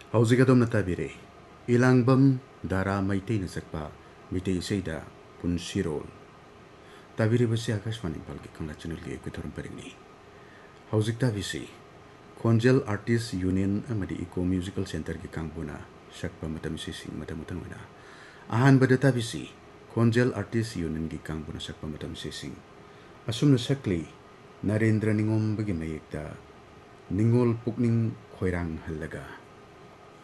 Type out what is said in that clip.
ꯍꯧꯖꯤꯛ ꯑꯗꯣꯝꯅ ꯇꯥꯕꯤꯔꯦ ꯏꯂꯥꯡꯕꯝ ꯗꯥꯔꯥ ꯃꯩꯇꯩꯅ ꯁꯛꯄ ꯃꯩꯇꯩ ꯏꯁꯩꯗ ꯄꯨꯟꯁꯤꯔꯣꯜ ꯇꯥꯕꯤꯔꯤꯕꯁꯤ ꯑꯀꯥꯁꯋꯥꯅꯤ ꯏꯝꯐꯥꯜꯒꯤ ꯀꯪꯂꯥ ꯆꯦꯅꯦꯜꯒꯤ ꯑꯩꯈꯣꯏ ꯄꯔꯤꯡꯅꯤ ꯍꯧꯖꯤꯛ ꯇꯥꯕꯤꯁꯤ ꯈꯣꯟꯖꯦꯜ ꯑꯥꯔꯇꯤꯁ ꯌꯨꯅꯤꯌꯟ ꯑꯃꯗꯤ ꯏꯀꯣ ꯃ꯭ꯌꯨꯖꯤꯀꯦꯜ ꯁꯦꯟꯇꯔꯒꯤ ꯀꯥꯡꯕꯨꯅ ꯁꯛꯄ ꯃꯇꯝ ꯏꯁꯩꯁꯤꯡ ꯃꯊꯪ ꯃꯊꯪ ꯑꯣꯏꯅ ꯑꯍꯥꯟꯕꯗ ꯇꯥꯕꯤꯁꯤ ꯈꯣꯟꯖꯦꯜ ꯑꯥꯔꯇꯤꯁ ꯌꯨꯅꯤꯌꯟꯒꯤ ꯀꯥꯡꯕꯨꯅ ꯁꯛꯄ ꯃꯇꯝ ꯏꯁꯩꯁꯤꯡ ꯑꯁꯨꯝꯅ ꯁꯛꯂꯤ ꯅꯔꯦꯟꯗ꯭ꯔ ꯅꯤꯉꯣꯝꯕꯒꯤ ꯃꯌꯦꯛꯇ ꯅꯤꯡꯉꯣꯜ ꯄꯨꯛꯅꯤꯡ ꯈꯣꯏꯔꯥꯡꯍꯜꯂꯒ